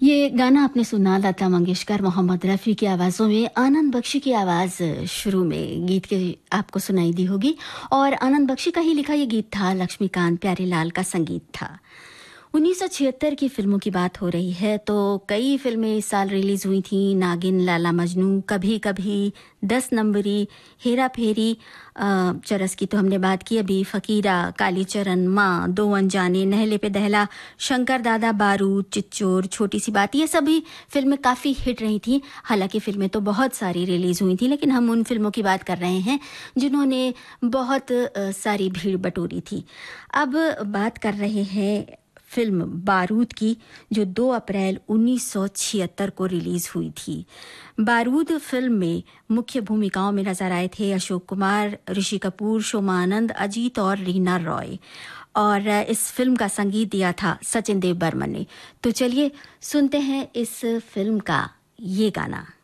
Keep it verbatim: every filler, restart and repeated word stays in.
ये गाना आपने सुना लता मंगेशकर, मोहम्मद रफ़ी की आवाज़ों में। आनंद बख्शी की आवाज़ शुरू में गीत के आपको सुनाई दी होगी और आनंद बख्शी का ही लिखा ये गीत था, लक्ष्मीकांत प्यारेलाल का संगीत था। उन्नीस सौ छिहत्तर की फिल्मों की बात हो रही है तो कई फिल्में इस साल रिलीज हुई थी। नागिन, लाला मजनू, कभी कभी, दस नंबरी, हेरा फेरी, चरस की तो हमने बात की अभी, फकीरा, कालीचरण, माँ, दो अनजाने, नहले पे दहला, शंकर दादा, बारूद, चिच्चोर, छोटी सी बात, ये सभी फिल्में काफ़ी हिट रही थी। हालांकि फिल्में तो बहुत सारी रिलीज हुई थी, लेकिन हम उन फिल्मों की बात कर रहे हैं जिन्होंने बहुत सारी भीड़ बटोरी थी। अब बात कर रहे हैं फिल्म बारूद की, जो दो अप्रैल उन्नीस सौ छिहत्तर को रिलीज हुई थी। बारूद फिल्म में मुख्य भूमिकाओं में नजर आए थे अशोक कुमार, ऋषि कपूर, शोमा आनंद, अजीत और रीना रॉय। और इस फिल्म का संगीत दिया था सचिन देव बर्मन ने। तो चलिए सुनते हैं इस फिल्म का ये गाना।